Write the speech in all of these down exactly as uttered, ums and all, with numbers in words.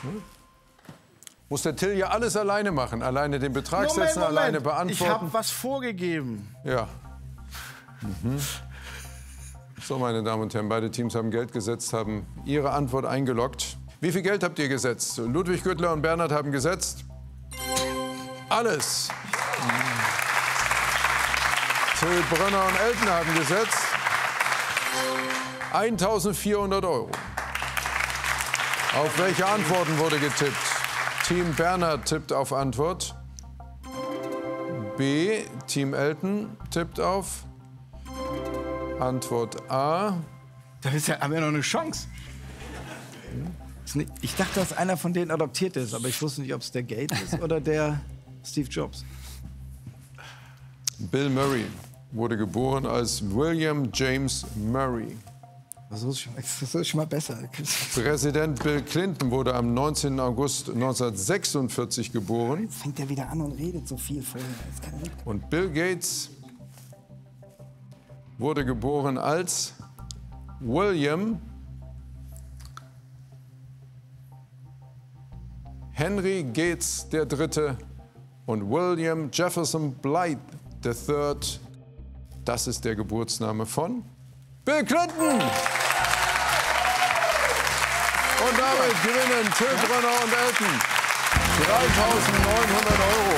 Hm? Muss der Till ja alles alleine machen, alleine den Betrag Moment, setzen, Moment. alleine beantworten. Ich habe was vorgegeben. Ja. Mhm. So, meine Damen und Herren, beide Teams haben Geld gesetzt, haben ihre Antwort eingeloggt. Wie viel Geld habt ihr gesetzt? Ludwig Güttler und Bernhard haben gesetzt. Alles. Till Brönner und Elton haben gesetzt. eintausendvierhundert Euro. Auf welche Antworten wurde getippt? Team Bernhard tippt auf Antwort. B. Team Elton tippt auf Antwort A. Da ist ja, haben wir noch eine Chance. Ich dachte, dass einer von denen adoptiert ist, aber ich wusste nicht, ob es der Gates ist oder der Steve Jobs. Bill Murray wurde geboren als William James Murray. Das ist schon, das ist schon mal besser. Präsident Bill Clinton wurde am neunzehnten August neunzehnhundertsechsundvierzig geboren. Jetzt fängt er wieder an und redet so viel vorher. Und Bill Gates wurde geboren als William Henry Gates der Dritte und William Jefferson Blythe der Dritte. Das ist der Geburtsname von Bill Clinton. Und damit gewinnen Till Brönner und Elton dreitausendneunhundert Euro.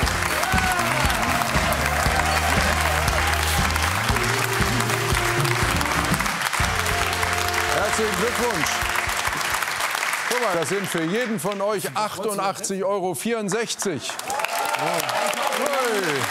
Herzlichen Glückwunsch. Guck mal, das sind für jeden von euch achtundachtzig Euro vierundsechzig. Hey.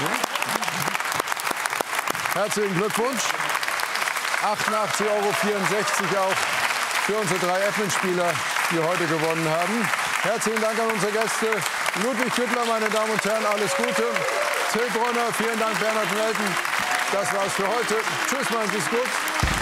Herzlichen Glückwunsch. achtundachtzig Euro vierundsechzig auch für unsere drei Admin-Spieler, die heute gewonnen haben. Herzlichen Dank an unsere Gäste. Ludwig Güttler, meine Damen und Herren, alles Gute. Till Brönner, vielen Dank, Bernhard und Elton. Das war's für heute. Tschüss, machen Sie es gut.